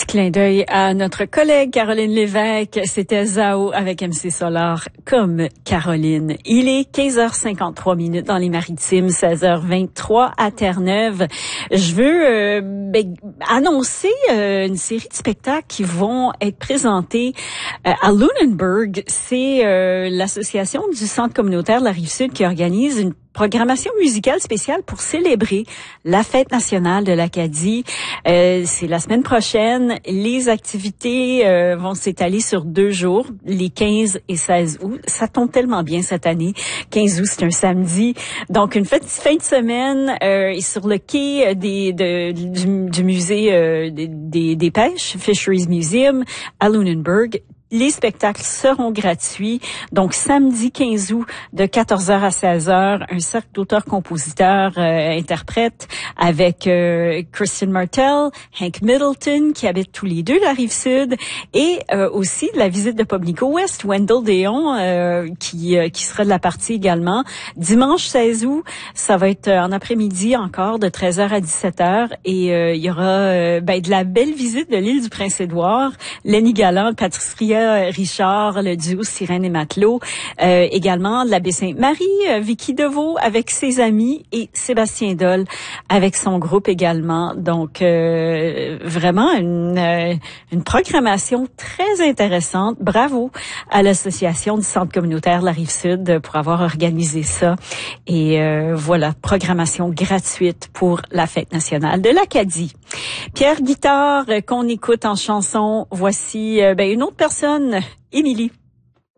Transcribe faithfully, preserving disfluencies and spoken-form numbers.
Clin d'œil à notre collègue Caroline Lévesque. C'était Zao avec M C Solar comme Caroline. Il est quinze heures cinquante-trois minutes dans les Maritimes, seize heures vingt-trois à Terre-Neuve. Je veux euh, ben, annoncer euh, une série de spectacles qui vont être présentés euh, à Lunenburg. C'est euh, l'association du Centre communautaire de la Rive-Sud qui organise une programmation musicale spéciale pour célébrer la fête nationale de l'Acadie. Euh, c'est la semaine prochaine. Les activités euh, vont s'étaler sur deux jours, les quinze et seize août. Ça tombe tellement bien cette année. quinze août, c'est un samedi. Donc, une fête, fin de semaine euh, et sur le quai des, de, du, du musée euh, des, des, des pêches, Fisheries Museum, à Lunenburg. Les spectacles seront gratuits. Donc, samedi quinze août, de quatorze heures à seize heures, un cercle d'auteurs-compositeurs euh, interprètes avec euh, Christian Martel, Hank Middleton, qui habitent tous les deux la Rive-Sud, et euh, aussi la visite de Pobnico West, Wendell Déon, euh, qui euh, qui sera de la partie également. Dimanche seize août, ça va être en après-midi encore, de treize heures à dix-sept heures, et euh, il y aura euh, ben, de la belle visite de l'île du Prince-Édouard, Lenny Galland, Patricia Richard, le duo Sirène et Matelot, euh, également de la baie Sainte-Marie, euh, Vicky Deveau avec ses amis et Sébastien Doll avec son groupe également. Donc, euh, vraiment une, euh, une programmation très intéressante. Bravo à l'association du Centre communautaire de la Rive-Sud pour avoir organisé ça. Et euh, voilà, programmation gratuite pour la fête nationale de l'Acadie. Pierre Guitard, qu'on écoute en chanson. Voici euh, ben, une autre personne, Émilie.